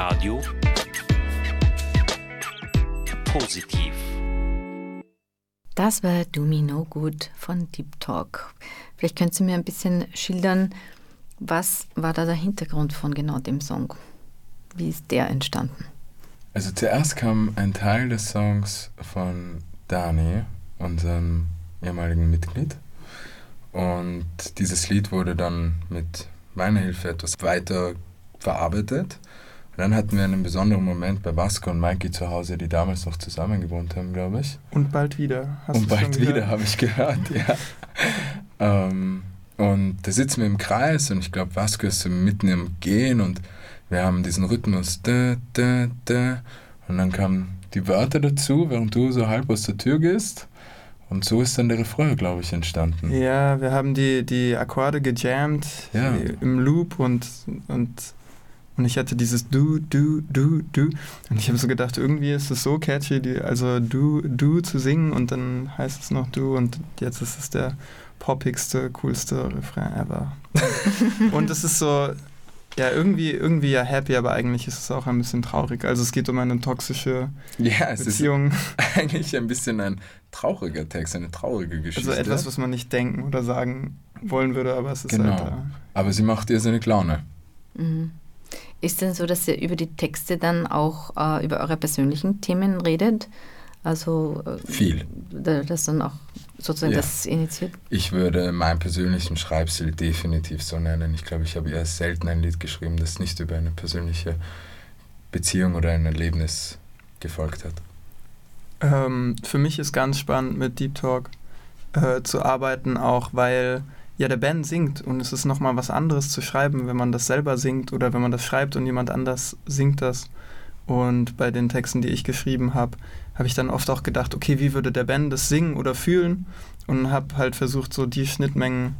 Radio Positiv. Das war Do Me No Good von Deep Talk. Vielleicht können Sie mir ein bisschen schildern, was war da der Hintergrund von genau dem Song? Wie ist der entstanden? Also zuerst kam ein Teil des Songs von Dani, unserem ehemaligen Mitglied. Und dieses Lied wurde dann mit meiner Hilfe etwas weiter verarbeitet. Und dann hatten wir einen besonderen Moment bei Vasco und Mikey zu Hause, die damals noch zusammen gewohnt haben, glaube ich. Und bald wieder. Und bald wieder, habe ich gehört, ja. Und da sitzen wir im Kreis und ich glaube, Vasco ist so mitten im Gehen und wir haben diesen Rhythmus da, da, da. Und dann kamen die Wörter dazu, während du so halb aus der Tür gehst. Und so ist dann der Refrain, glaube ich, entstanden. Ja, wir haben die Akkorde gejammt im Loop und ich hatte dieses Du. Und ich habe so gedacht, irgendwie ist es so catchy, Du zu singen und dann heißt es noch Du und jetzt ist es der poppigste, coolste Refrain ever. Und es ist so, ja, irgendwie ja happy, aber eigentlich ist es auch ein bisschen traurig. Also es geht um eine toxische Beziehung. Es ist eigentlich ein bisschen ein trauriger Text, eine traurige Geschichte. Also etwas, was man nicht denken oder sagen wollen würde, aber es ist genau. halt da. Aber sie macht irrsinnig Laune. Mhm. Ist denn so, dass ihr über die Texte dann auch über eure persönlichen Themen redet? Also viel. Das dann auch sozusagen das initiiert? Ich würde meinen persönlichen Schreibstil definitiv so nennen. Ich glaube, ich habe eher selten ein Lied geschrieben, das nicht über eine persönliche Beziehung oder ein Erlebnis gefolgt hat. Für mich ist ganz spannend mit Deep Talk zu arbeiten, auch weil ja der Ben singt und es ist nochmal was anderes zu schreiben, wenn man das selber singt oder wenn man das schreibt und jemand anders singt das. Und bei den Texten, die ich geschrieben habe, habe ich dann oft auch gedacht, okay, wie würde der Ben das singen oder fühlen? Und habe halt versucht, so die Schnittmengen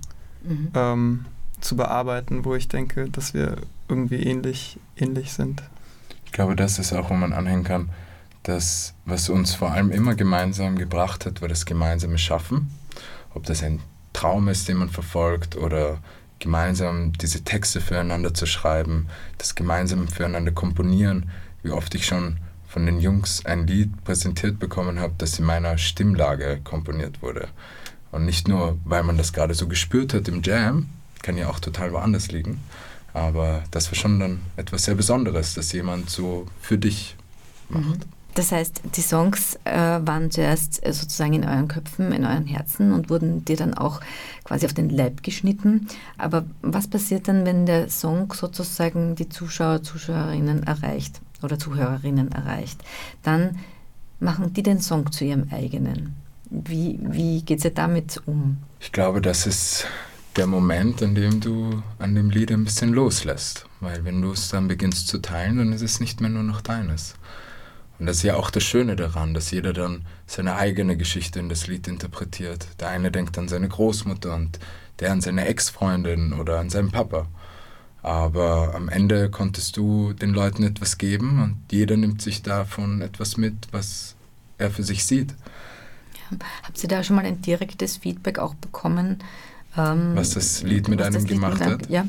zu bearbeiten, wo ich denke, dass wir irgendwie ähnlich sind. Ich glaube, das ist auch, wo man anhängen kann, das, was uns vor allem immer gemeinsam gebracht hat, war das gemeinsame Schaffen. Ob das ein Traum ist, den man verfolgt, oder gemeinsam diese Texte füreinander zu schreiben, das gemeinsam füreinander komponieren. Wie oft ich schon von den Jungs ein Lied präsentiert bekommen habe, das in meiner Stimmlage komponiert wurde. Und nicht nur, weil man das gerade so gespürt hat im Jam, kann ja auch total woanders liegen, aber das war schon dann etwas sehr Besonderes, das jemand so für dich macht. Das heißt, die Songs waren zuerst sozusagen in euren Köpfen, in euren Herzen und wurden dir dann auch quasi auf den Leib geschnitten. Aber was passiert dann, wenn der Song sozusagen die Zuschauer, Zuschauerinnen erreicht oder Zuhörerinnen erreicht? Dann machen die den Song zu ihrem eigenen. Wie geht es dir damit um? Ich glaube, das ist der Moment, an dem du an dem Lied ein bisschen loslässt. Weil wenn du es dann beginnst zu teilen, dann ist es nicht mehr nur noch deines. Und das ist ja auch das Schöne daran, dass jeder dann seine eigene Geschichte in das Lied interpretiert. Der eine denkt an seine Großmutter und der an seine Ex-Freundin oder an seinen Papa. Aber am Ende konntest du den Leuten etwas geben und jeder nimmt sich davon etwas mit, was er für sich sieht. Ja, habt ihr da schon mal ein direktes Feedback auch bekommen? Was das Lied mit einem gemacht hat? Ja.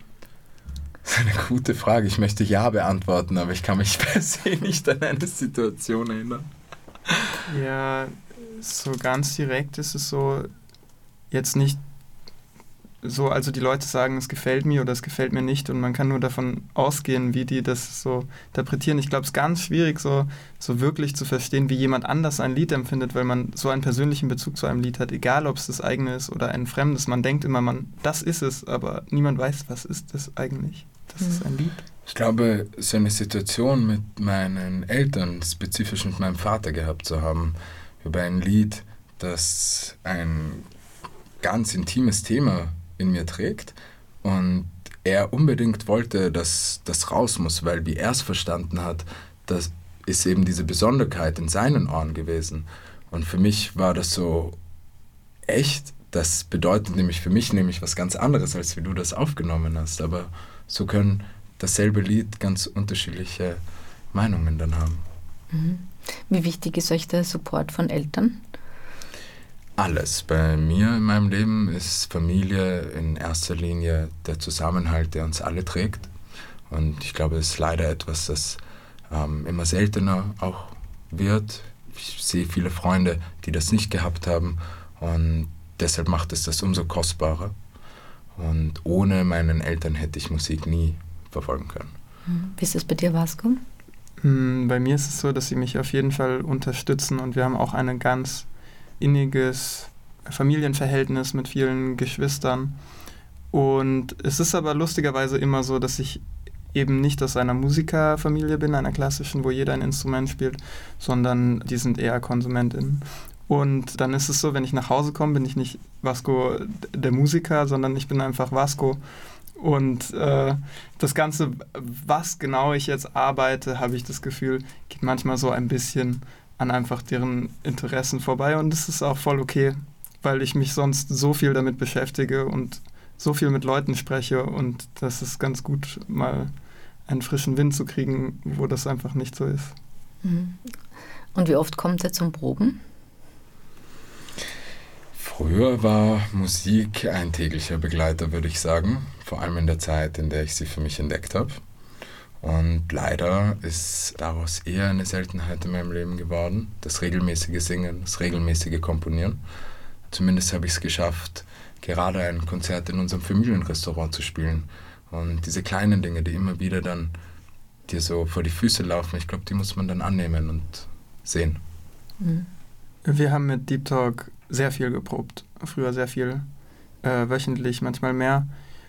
Das ist eine gute Frage. Ich möchte Ja beantworten, aber ich kann mich per se nicht an eine Situation erinnern. Ja, so ganz direkt ist es so jetzt nicht so, also die Leute sagen, es gefällt mir oder es gefällt mir nicht und man kann nur davon ausgehen, wie die das so interpretieren. Ich glaube, es ist ganz schwierig, so wirklich zu verstehen, wie jemand anders ein Lied empfindet, weil man so einen persönlichen Bezug zu einem Lied hat, egal ob es das eigene ist oder ein fremdes. Man denkt immer, das ist es, aber niemand weiß, was ist das eigentlich. Das ist ein Lied. Ich glaube, so eine Situation mit meinen Eltern, spezifisch mit meinem Vater gehabt zu haben, über ein Lied, das ein ganz intimes Thema in mir trägt und er unbedingt wollte, dass das raus muss, weil wie er es verstanden hat, das ist eben diese Besonderheit in seinen Ohren gewesen. Und für mich war das so echt, das bedeutet nämlich für mich was ganz anderes, als wie du das aufgenommen hast. Aber so können dasselbe Lied ganz unterschiedliche Meinungen dann haben. Wie wichtig ist euch der Support von Eltern? Alles. Bei mir in meinem Leben ist Familie in erster Linie der Zusammenhalt, der uns alle trägt. Und ich glaube, es ist leider etwas, das immer seltener auch wird. Ich sehe viele Freunde, die das nicht gehabt haben, und deshalb macht es das umso kostbarer. Und ohne meinen Eltern hätte ich Musik nie verfolgen können. Wie ist es bei dir, Vasco? Bei mir ist es so, dass sie mich auf jeden Fall unterstützen, und wir haben auch ein ganz inniges Familienverhältnis mit vielen Geschwistern. Und es ist aber lustigerweise immer so, dass ich eben nicht aus einer Musikerfamilie bin, einer klassischen, wo jeder ein Instrument spielt, sondern die sind eher KonsumentInnen. Und dann ist es so, wenn ich nach Hause komme, bin ich nicht Vasco der Musiker, sondern ich bin einfach Vasco. Und das Ganze, was genau ich jetzt arbeite, habe ich das Gefühl, geht manchmal so ein bisschen an einfach deren Interessen vorbei. Und das ist auch voll okay, weil ich mich sonst so viel damit beschäftige und so viel mit Leuten spreche. Und das ist ganz gut, mal einen frischen Wind zu kriegen, wo das einfach nicht so ist. Und wie oft kommt ihr zum Proben? Früher war Musik ein täglicher Begleiter, würde ich sagen. Vor allem in der Zeit, in der ich sie für mich entdeckt habe. Und leider ist daraus eher eine Seltenheit in meinem Leben geworden. Das regelmäßige Singen, das regelmäßige Komponieren. Zumindest habe ich es geschafft, gerade ein Konzert in unserem Familienrestaurant zu spielen. Und diese kleinen Dinge, die immer wieder dann dir so vor die Füße laufen, ich glaube, die muss man dann annehmen und sehen. Wir haben mit Deep Talk sehr viel geprobt. Früher sehr viel, wöchentlich, manchmal mehr.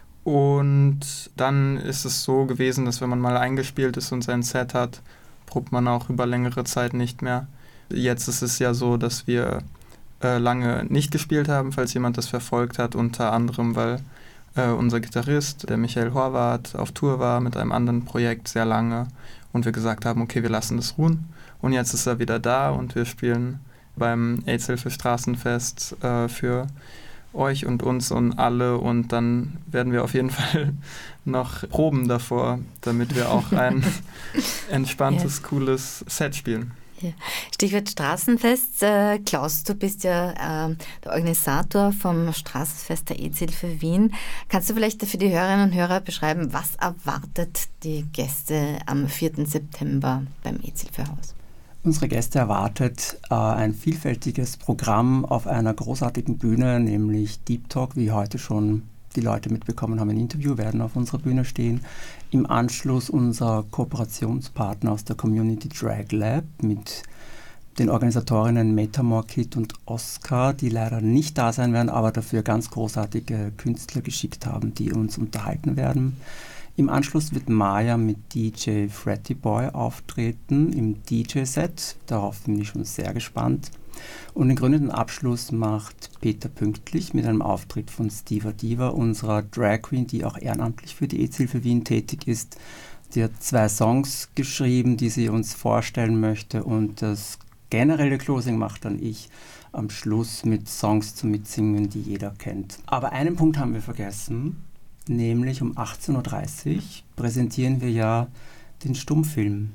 Und dann ist es so gewesen, dass wenn man mal eingespielt ist und sein Set hat, probt man auch über längere Zeit nicht mehr. Jetzt ist es ja so, dass wir lange nicht gespielt haben, falls jemand das verfolgt hat, unter anderem, weil unser Gitarrist, der Michael Horvath, auf Tour war mit einem anderen Projekt sehr lange und wir gesagt haben, okay, wir lassen das ruhen. Und jetzt ist er wieder da und wir spielen beim AIDS-Hilfe Straßenfest für euch und uns und alle, und dann werden wir auf jeden Fall noch proben davor, damit wir auch ein entspanntes, cooles Set spielen. Ja. Stichwort Straßenfest. Klaus, du bist ja der Organisator vom Straßenfest der AIDS-Hilfe Wien. Kannst du vielleicht für die Hörerinnen und Hörer beschreiben, was erwartet die Gäste am 4. September beim AIDS-Hilfe-Haus? Unsere Gäste erwartet ein vielfältiges Programm auf einer großartigen Bühne, nämlich Deep Talk, wie heute schon die Leute mitbekommen haben, ein Interview, werden auf unserer Bühne stehen. Im Anschluss unser Kooperationspartner aus der Community Drag Lab mit den Organisatorinnen Metamor, Kit und Oscar, die leider nicht da sein werden, aber dafür ganz großartige Künstler geschickt haben, die uns unterhalten werden. Im Anschluss wird Maya mit DJ Fretty Boy auftreten im DJ-Set. Darauf bin ich schon sehr gespannt. Und den krönenden Abschluss macht Peter Pünktlich mit einem Auftritt von Stiva Diva, unserer Drag Queen, die auch ehrenamtlich für die AIDS-Hilfe Wien tätig ist. Sie hat 2 Songs geschrieben, die sie uns vorstellen möchte, und das generelle Closing macht dann ich am Schluss mit Songs zum Mitsingen, die jeder kennt. Aber einen Punkt haben wir vergessen, nämlich um 18.30 Uhr präsentieren wir ja den Stummfilm,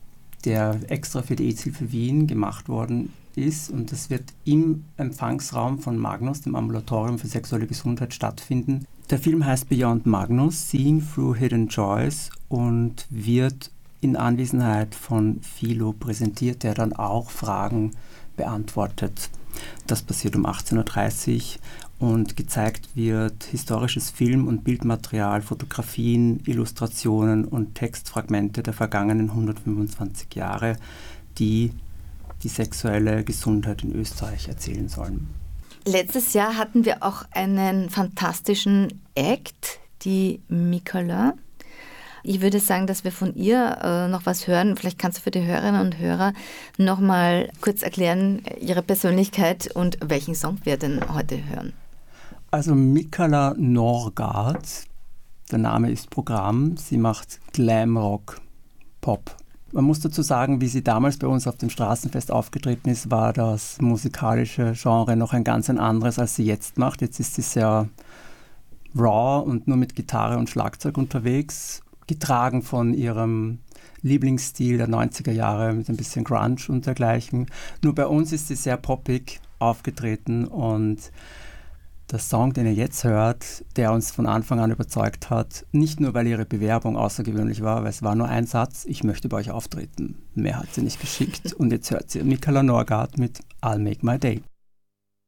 der extra für die AIDS-Hilfe Wien gemacht worden ist, und das wird im Empfangsraum von Magnus, dem Ambulatorium für sexuelle Gesundheit, stattfinden. Der Film heißt Beyond Magnus, Seeing Through Hidden Joys, und wird in Anwesenheit von Philo präsentiert, der dann auch Fragen beantwortet. Das passiert um 18.30 Uhr und gezeigt wird historisches Film- und Bildmaterial, Fotografien, Illustrationen und Textfragmente der vergangenen 125 Jahre, die die sexuelle Gesundheit in Österreich erzählen sollen. Letztes Jahr hatten wir auch einen fantastischen Act, die Mikola. Ich würde sagen, dass wir von ihr noch was hören. Vielleicht kannst du für die Hörerinnen und Hörer noch mal kurz erklären, ihre Persönlichkeit und welchen Song wir denn heute hören. Also Mikola Norgard, der Name ist Programm. Sie macht Glamrock, Pop. Man muss dazu sagen, wie sie damals bei uns auf dem Straßenfest aufgetreten ist, war das musikalische Genre noch ein ganz anderes, als sie jetzt macht. Jetzt ist sie sehr raw und nur mit Gitarre und Schlagzeug unterwegs, getragen von ihrem Lieblingsstil der 90er Jahre mit ein bisschen Grunge und dergleichen. Nur bei uns ist sie sehr poppig aufgetreten und der Song, den ihr jetzt hört, der uns von Anfang an überzeugt hat, nicht nur, weil ihre Bewerbung außergewöhnlich war, weil es war nur ein Satz, ich möchte bei euch auftreten. Mehr hat sie nicht geschickt. Und jetzt hört sie Mikaela Norgaard mit I'll Make My Day.